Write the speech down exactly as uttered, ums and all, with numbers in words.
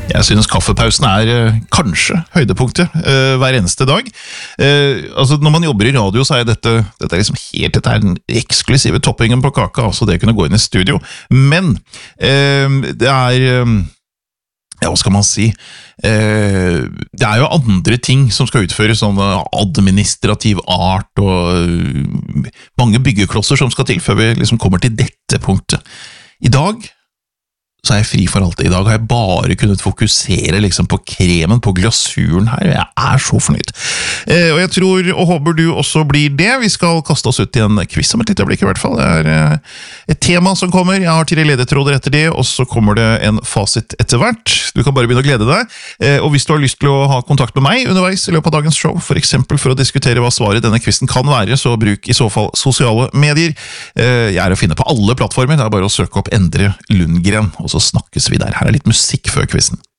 Jeg synes kaffepausen er eh, kanskje høydepunktet eh, hver eneste dag. Eh, altså når man jobber i radio, så er dette, dette er liksom helt dette er den eksklusive toppingen på kaka, altså det kunne gå inn i studio. Men eh, det er, eh, ja, hva skal man si, eh, det er jo andre ting som skal utføres, sånn administrativ art og eh, mange byggeklosser som skal til før vi liksom kommer til dette punktet. I dag så er jeg fri for alt det. I dag har jeg bare kunnet fokusere liksom på kremen, på glasuren her, og jeg er så fornøyd. Eh, og jeg tror, og håper du også blir det. Vi skal kaste oss ut i en quiz om et litt øyeblikk i hvert fall. Det er eh, et tema som kommer. Jeg har tre ledetråder etter det, og så kommer det en fasit etter hvert. Du kan bare begynne å glede deg. Eh, og hvis du har lyst til å ha kontakt med meg underveis i løpet av dagens show, for eksempel for å diskutere hva svaret i denne quizen kan være, så bruk i så fall sosiale medier. Eh, jeg er å finne på alle plattformer. Det er bare å søke opp Endre Lundgren, og så snakkes vi der. Her er litt musikk før quizen.